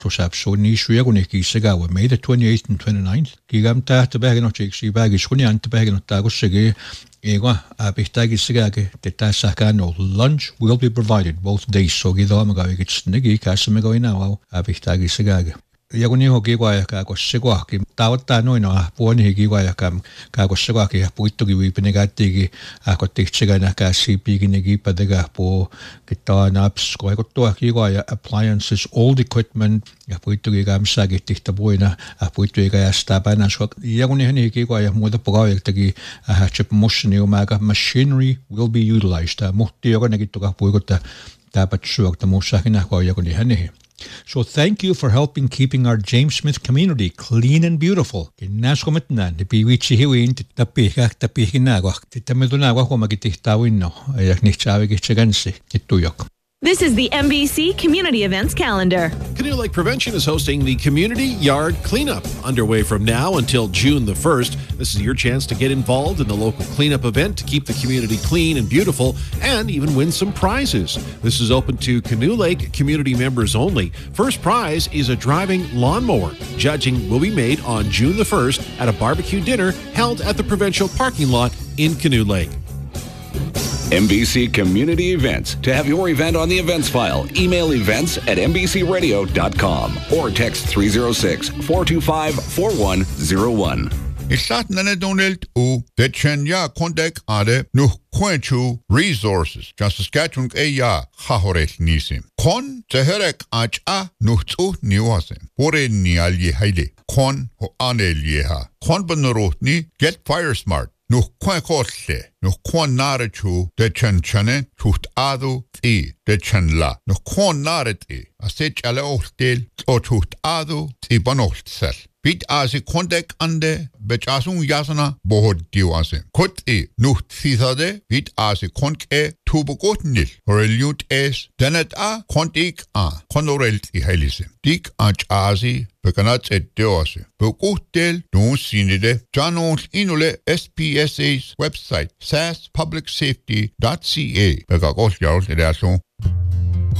so nishuyagun Kisagawa, May the 28th and 29th. Gigam Tatabagano Chicks, Baggage, Hunian Tabagano Tagosege, Ega, Abitagi Sigage, the Tasakano lunch will be provided both days. So Gidamaga gets Nigi, Casamago now, Abitagi Sigage. Yaguni Hogiwaya Segwaki, Tawatano in a Pony Giwayakam, Kagosegaki, Puitugi, Penegati, Akotichiganaka, CP, Nigipa, the Gapo, guitar naps, Goigotoa, appliances, old equipment, Puitugi Gamsagi, Tichtabuina, Puituga Stabana, Yaguni Giwaya, Mother Pogayaki, a hatchet motion, Omaga machinery will be utilized. Mutioganagitoga Pugota, Tabat Shuk, the Mosakina, Yaguni Henny. So thank you for helping keeping our James Smith community clean and beautiful. Kinascomitnan, the Piwichi Hiwin, the Pihak, the Pihinagua, the Tamilunagua, Magititawino, Nichavigichagansi, Tuyok. This is the NBC Community Events Calendar. Canoe Lake Prevention is hosting the Community Yard Cleanup, underway from now until June the 1st. This is your chance to get involved in the local cleanup event to keep the community clean and beautiful and even win some prizes. This is open to Canoe Lake community members only. First prize is a driving lawnmower. Judging will be made on June the 1st at a barbecue dinner held at the Provincial parking lot in Canoe Lake. NBC Community Events. To have your event on the events file, email events@nbcradio.com or text 306-425-4101. Isat nanedonelt u de chenya kontek ade nu kwenchu resources. Just Saskatchewan eya khahorel nisim. Kon teherek acha nuhtu niwasim. Pore nialye haile. Kon ho anelyeha. Kon benrotni get fire smart. Nu kwenkotle. Nu kon narechu de chenchane tuht adu ti de chenla. Nu kon nareti. Asech ale ohtel o tuht adu ti banohtsel. Bit asi kontek ande bechasun yasana bohod diwase. Kot nuht thithade bit asi konke tubogotnil. Horeliut es denet kontik konorelt I helise. Dik asi bekanat et deose. Begutel nun sinide janons inule SPSA's website saspublicsafety.ca. Begagos jarl edason